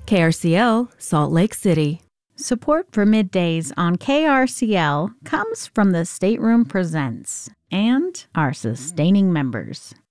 KRCL, Salt Lake City. Support for Middays on KRCL comes from the Stateroom Presents and our sustaining members.